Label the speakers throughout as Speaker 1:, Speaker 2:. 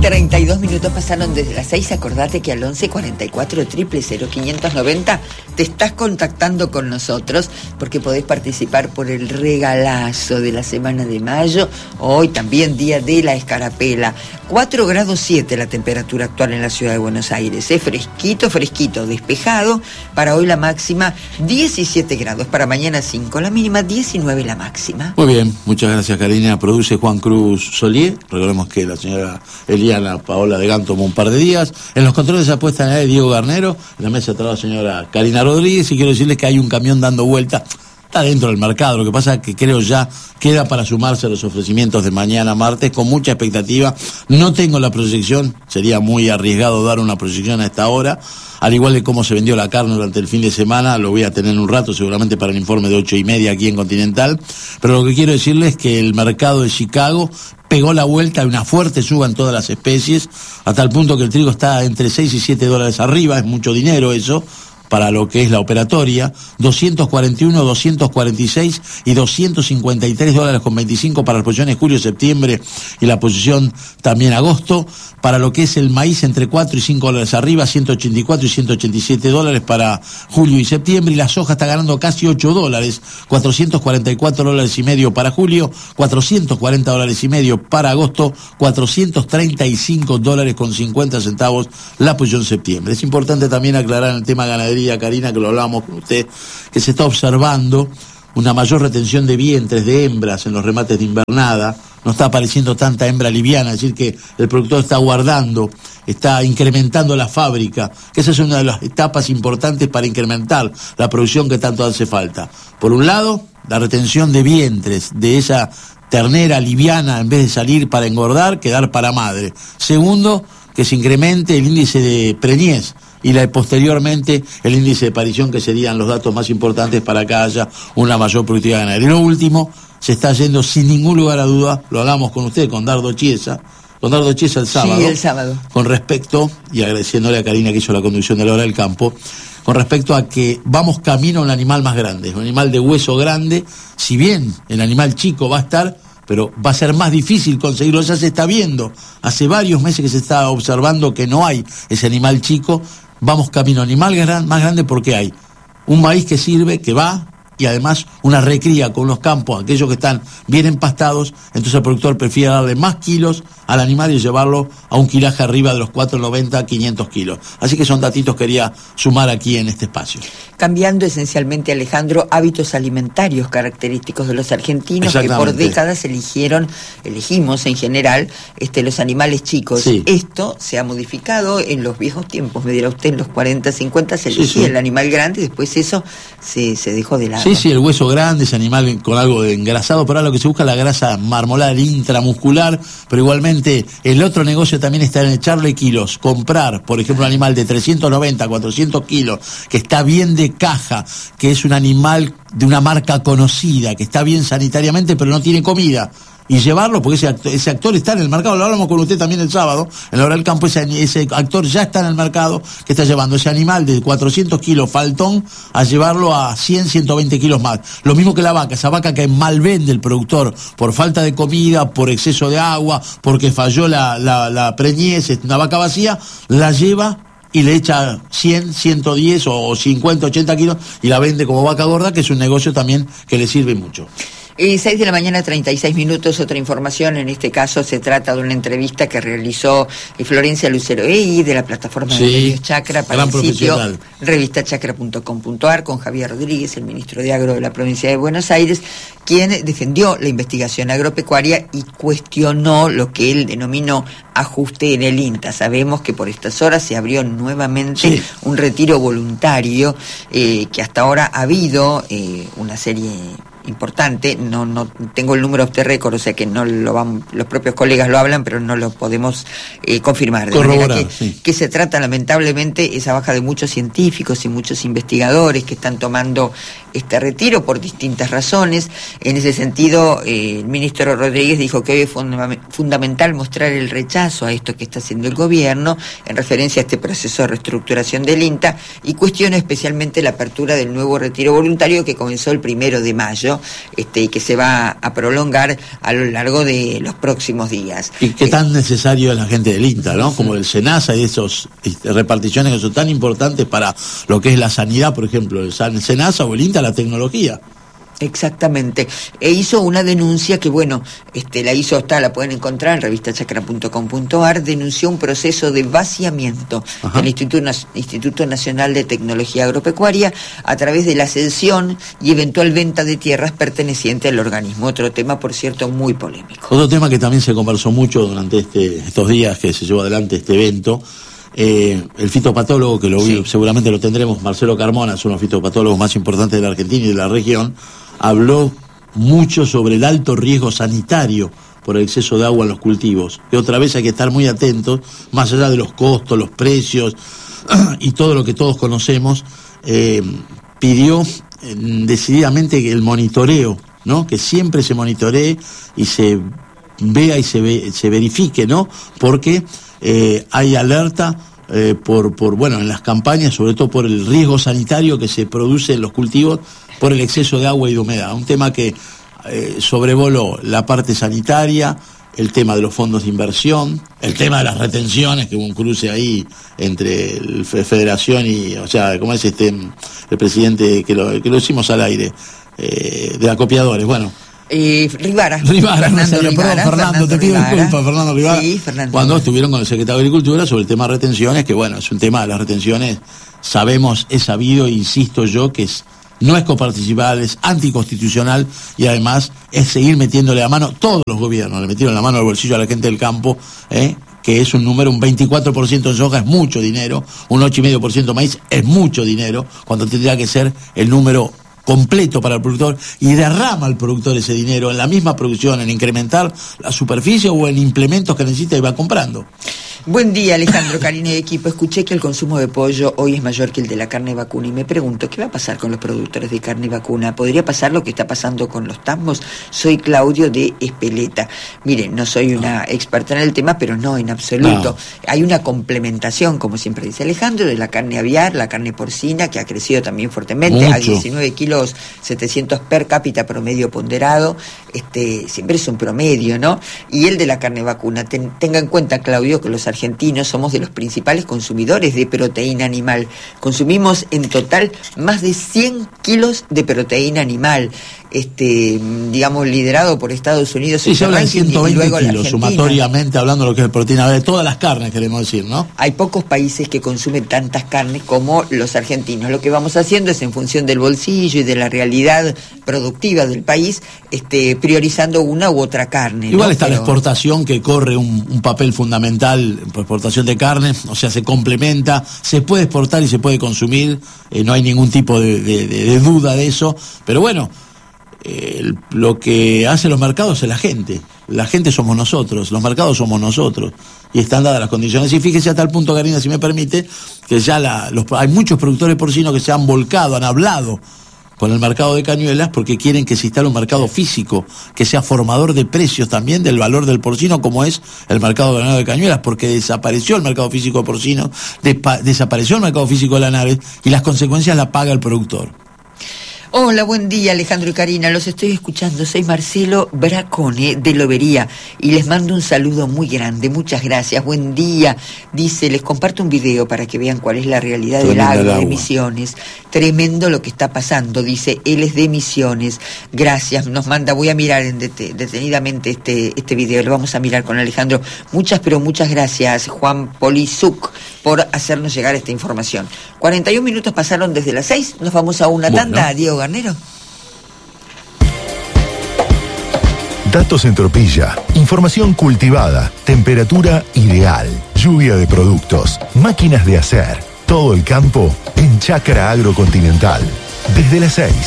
Speaker 1: 32 minutos pasaron desde las 6. Acordate que al 11 44 000 590 te estás contactando con nosotros porque podés participar por el regalazo de la semana de mayo. Hoy también día de la escarapela. 4 grados 7 la temperatura actual en la ciudad de Buenos Aires. Es fresquito, despejado. Para hoy la máxima 17 grados. Para mañana 5 la mínima, 19 la máxima.
Speaker 2: Muy bien, muchas gracias, Karina. Produce Juan Cruz Solier. Recordemos que la señora Eliana Paola de Gant tomó un par de días. En los controles de apuesta de Diego Garnero. En la mesa está la señora Karina Rodríguez. Y quiero decirles que hay un camión dando vuelta. Está dentro del mercado. Lo que pasa es que creo ya queda para sumarse a los ofrecimientos de mañana martes con mucha expectativa. No tengo la proyección. Sería muy arriesgado dar una proyección a esta hora. Al igual de cómo se vendió la carne durante el fin de semana, lo voy a tener en un rato seguramente para el informe de 8:30 aquí en Continental. Pero lo que quiero decirles es que el mercado de Chicago pegó la vuelta, hay una fuerte suba en todas las especies, a tal punto que el trigo está entre 6 y 7 dólares arriba, es mucho dinero eso, para lo que es la operatoria, 241, 246 y 253 dólares con 25 para las posiciones julio-septiembre y la posición también agosto. Para lo que es el maíz, entre 4 y 5 dólares arriba, 184 y 187 dólares para julio y septiembre, y la soja está ganando casi 8 dólares, 444 dólares y medio para julio, 440 dólares y medio para agosto, 435 dólares con 50 centavos la posición septiembre. Es importante también aclarar en el tema ganadería, Karina, que lo hablábamos con usted, que se está observando una mayor retención de vientres de hembras en los remates de invernada. No está apareciendo tanta hembra liviana, es decir, que el productor está guardando, está incrementando la fábrica, que esa es una de las etapas importantes para incrementar la producción que tanto hace falta. Por un lado, la retención de vientres de esa ternera liviana, en vez de salir para engordar, quedar para madre. Segundo, que se incremente el índice de preñez y posteriormente el índice de parición, que serían los datos más importantes para que haya una mayor productividad ganadera. Y lo último, se está yendo sin ningún lugar a duda, lo hablamos con usted, con Dardo Chiesa el sábado.
Speaker 1: Sí, el sábado.
Speaker 2: Con respecto, y agradeciéndole a Karina que hizo la conducción de la hora del campo, con respecto a que vamos camino a un animal más grande, un animal de hueso grande, si bien el animal chico va a estar, pero va a ser más difícil conseguirlo, ya se está viendo, hace varios meses que se está observando que no hay ese animal chico. Vamos camino a animal más grande porque hay un maíz que sirve, que va, y además una recría con los campos, aquellos que están bien empastados, entonces el productor prefiere darle más kilos al animal y llevarlo a un kilaje arriba de los 490, 500 kilos. Así que son datitos que quería sumar aquí en este espacio.
Speaker 1: Cambiando esencialmente, Alejandro, hábitos alimentarios característicos de los argentinos que por décadas elegimos en general los animales chicos. Sí. Esto se ha modificado en los viejos tiempos, me dirá usted, en los 40, 50 se elegía el animal grande y después eso se dejó de lado.
Speaker 2: Sí, el hueso grande, ese animal con algo de engrasado, pero ahora lo que se busca es la grasa marmolada, el intramuscular, pero igualmente el otro negocio también está en echarle kilos, comprar, por ejemplo, un animal de 390, 400 kilos, que está bien de caja, que es un animal de una marca conocida, que está bien sanitariamente, pero no tiene comida. Y llevarlo, porque ese actor está en el mercado, lo hablamos con usted también el sábado, en la hora del campo, ese actor ya está en el mercado, que está llevando ese animal de 400 kilos faltón a llevarlo a 100, 120 kilos más. Lo mismo que la vaca, esa vaca que mal vende el productor por falta de comida, por exceso de agua, porque falló la preñez, una vaca vacía, la lleva y le echa 100, 110 o 50, 80 kilos y la vende como vaca gorda, que es un negocio también que le sirve mucho.
Speaker 1: 6 de la mañana, 36 minutos, otra información, en este caso se trata de una entrevista que realizó Florencia Lucero Egui de la plataforma de medios Chacra para el sitio revistachacra.com.ar con Javier Rodríguez, el ministro de Agro de la provincia de Buenos Aires, quien defendió la investigación agropecuaria y cuestionó lo que él denominó ajuste en el INTA. Sabemos que por estas horas se abrió nuevamente un retiro voluntario, que hasta ahora ha habido una serie importante, no tengo el número off the record, o sea que no lo los propios colegas lo hablan, pero no lo podemos confirmar. De manera que se trata lamentablemente esa baja de muchos científicos y muchos investigadores que están tomando este retiro por distintas razones. En ese sentido, el ministro Rodríguez dijo que hoy es fundamental mostrar el rechazo a esto que está haciendo el gobierno en referencia a este proceso de reestructuración del INTA, y cuestiona especialmente la apertura del nuevo retiro voluntario que comenzó el 1 de mayo mucho, y que se va a prolongar a lo largo de los próximos días.
Speaker 2: Y qué tan necesario es la gente del INTA, ¿no? Como el SENASA y esos reparticiones que son tan importantes para lo que es la sanidad, por ejemplo, el SENASA o el INTA, la tecnología.
Speaker 1: Exactamente. E hizo una denuncia que, bueno, la pueden encontrar en revistachacra.com.ar, denunció un proceso de vaciamiento del Instituto Nacional de Tecnología Agropecuaria a través de la cesión y eventual venta de tierras pertenecientes al organismo. Otro tema, por cierto, muy polémico.
Speaker 2: Otro tema que también se conversó mucho durante estos días que se llevó adelante este evento, el fitopatólogo, que seguramente lo tendremos, Marcelo Carmona, es uno de los fitopatólogos más importantes de la Argentina y de la región, habló mucho sobre el alto riesgo sanitario por el exceso de agua en los cultivos, que otra vez hay que estar muy atentos, más allá de los costos, los precios y todo lo que todos conocemos. Pidió decididamente que el monitoreo, ¿no? Que siempre se monitoree y se vea y se verifique, ¿no? Porque hay alerta en las campañas, sobre todo por el riesgo sanitario que se produce en los cultivos por el exceso de agua y de humedad. Un tema que sobrevoló la parte sanitaria, el tema de los fondos de inversión, el tema de las retenciones, que hubo un cruce ahí entre Federación y, ¿cómo es el presidente que lo hicimos al aire? De acopiadores, bueno.
Speaker 1: Rivara,
Speaker 2: Fernando, te pido disculpas, Fernando Rivara.
Speaker 1: Sí, Fernando.
Speaker 2: Cuando estuvieron con el secretario de Agricultura sobre el tema de retenciones, que bueno, es un tema de las retenciones, es sabido, insisto yo, que no es coparticipable, es anticonstitucional y además es seguir metiéndole la mano, todos los gobiernos le metieron la mano al bolsillo a la gente del campo, que es un 24% de soja es mucho dinero, un 8,5% de maíz es mucho dinero, cuando tendría que ser el número completo para el productor, y derrama el productor ese dinero en la misma producción, en incrementar la superficie o en implementos que necesita y va comprando.
Speaker 1: Buen día, Alejandro, Karina y equipo. Escuché que el consumo de pollo hoy es mayor que el de la carne vacuna y me pregunto, ¿qué va a pasar con los productores de carne vacuna? ¿Podría pasar lo que está pasando con los tambos? Soy Claudio de Espeleta. Miren, no soy una experta en el tema, pero no, en absoluto. No. Hay una complementación, como siempre dice Alejandro, de la carne aviar, la carne porcina, que ha crecido también fuertemente, a 19 kilos 700 per cápita promedio ponderado. Siempre es un promedio, ¿no? Y el de la carne vacuna. Tenga en cuenta, Claudio, que los argentinos somos de los principales consumidores de proteína animal. Consumimos en total más de 100 kilos de proteína animal, liderado por Estados Unidos.
Speaker 2: Sí, se habla de 120 kilos, sumatoriamente hablando de lo que es proteína, de todas las carnes, queremos decir, ¿no?
Speaker 1: Hay pocos países que consumen tantas carnes como los argentinos. Lo que vamos haciendo es, en función del bolsillo y de la realidad productiva del país, priorizando una u otra carne.
Speaker 2: Igual, ¿no? Está la exportación, que corre un papel fundamental, exportación de carne, se complementa, se puede exportar y se puede consumir, no hay ningún tipo de duda de eso, pero bueno, lo que hace los mercados es la gente somos nosotros, los mercados somos nosotros, y están dadas las condiciones. Y fíjese a tal punto, Karina, si me permite, que ya hay muchos productores porcinos que se han volcado, han hablado con el mercado de Cañuelas, porque quieren que se instale un mercado físico, que sea formador de precios también del valor del porcino, como es el mercado de Cañuelas, porque desapareció el mercado físico de porcino, desapareció el mercado físico de la nave, y las consecuencias las paga el productor.
Speaker 1: Hola, buen día, Alejandro y Karina, los estoy escuchando. Soy Marcelo Bracone de Lobería y les mando un saludo muy grande. Muchas gracias, buen día. Dice, les comparto un video para que vean cuál es la realidad del agro de Misiones. Tremendo lo que está pasando, dice, él es de Misiones. Gracias, nos manda, voy a mirar detenidamente este video, lo vamos a mirar con Alejandro. Muchas gracias, Juan Polizuc, por hacernos llegar esta información. 41 minutos pasaron desde las 6, nos vamos a una tanda, Diego Garnero.
Speaker 3: Datos en Tropilla, información cultivada, temperatura ideal, lluvia de productos, máquinas de hacer, todo el campo en Chacra Agrocontinental, desde las 6.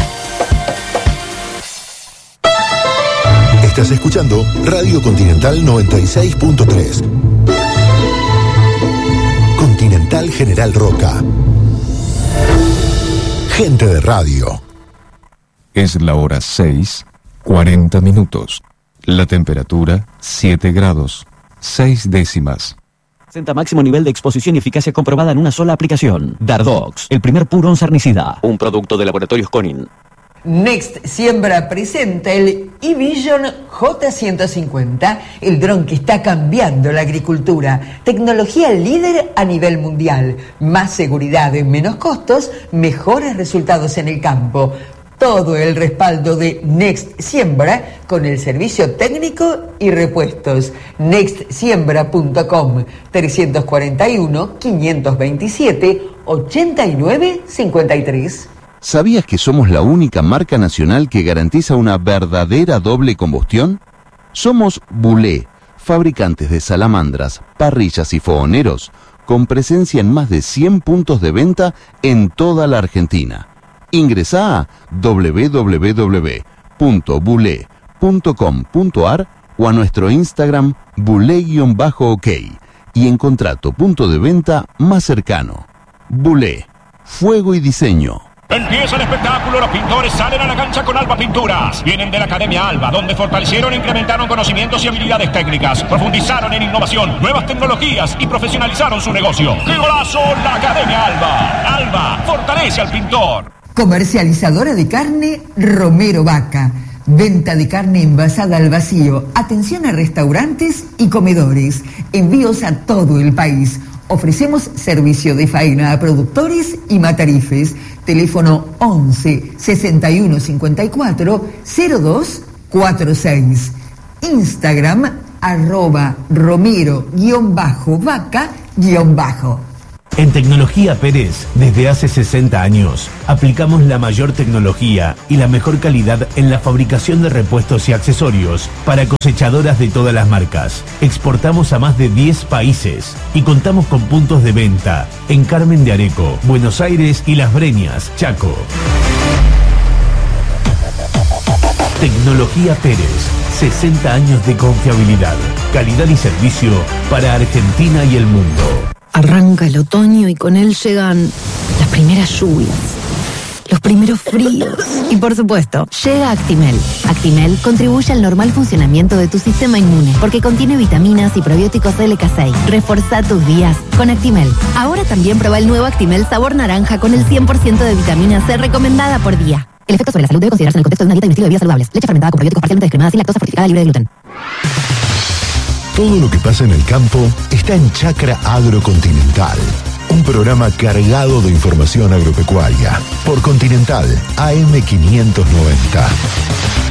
Speaker 3: Estás escuchando Radio Continental 96.3. Continental General Roca. Gente de radio.
Speaker 4: Es la hora 6:40 minutos. La temperatura 7 grados, 6 décimas.
Speaker 5: Presenta máximo nivel de exposición y eficacia comprobada en una sola aplicación. Dardox, el primer purón sarnicida. Un producto de Laboratorios Conin.
Speaker 1: Next Siembra presenta el eVision J150, el dron que está cambiando la agricultura. Tecnología líder a nivel mundial. Más seguridad en menos costos, mejores resultados en el campo. Todo el respaldo de Next Siembra con el servicio técnico y repuestos. nextsiembra.com 341-527-8953.
Speaker 6: ¿Sabías que somos la única marca nacional que garantiza una verdadera doble combustión? Somos Bulé, fabricantes de salamandras, parrillas y fogoneros, con presencia en más de 100 puntos de venta en toda la Argentina. Ingresá a www.bulé.com.ar o a nuestro Instagram bulé_ok y encontrá tu punto de venta más cercano. Bulé, fuego y diseño.
Speaker 7: Empieza el espectáculo, los pintores salen a la cancha con Alba Pinturas. Vienen de la Academia Alba, donde fortalecieron e incrementaron conocimientos y habilidades técnicas. Profundizaron en innovación, nuevas tecnologías y profesionalizaron su negocio. ¡Qué golazo! La Academia Alba. Alba, fortalece al pintor.
Speaker 1: Comercializadora de carne Romero Vaca. Venta de carne envasada al vacío. Atención a restaurantes y comedores. Envíos a todo el país. Ofrecemos servicio de faena a productores y matarifes. Teléfono 11 61 54 02 46. Instagram @romero_vaca_.
Speaker 8: En Tecnología Pérez, desde hace 60 años, aplicamos la mayor tecnología y la mejor calidad en la fabricación de repuestos y accesorios para cosechadoras de todas las marcas. Exportamos a más de 10 países y contamos con puntos de venta en Carmen de Areco, Buenos Aires y Las Breñas, Chaco. Tecnología Pérez, 60 años de confiabilidad, calidad y servicio para Argentina y el mundo.
Speaker 9: Arranca el otoño y con él llegan las primeras lluvias, los primeros fríos y por supuesto, llega Actimel. Actimel contribuye al normal funcionamiento de tu sistema inmune porque contiene vitaminas y probióticos LK6. Reforzá tus días con Actimel. Ahora también prueba el nuevo Actimel sabor naranja con el 100% de vitamina C recomendada por día. El efecto sobre la salud debe considerarse en el contexto de una dieta y un estilo de vida saludables. Leche fermentada con probióticos parcialmente descremada sin lactosa fortificada libre de gluten.
Speaker 3: Todo lo que pasa en el campo está en Chacra Agrocontinental, un programa cargado de información agropecuaria por Continental AM 590.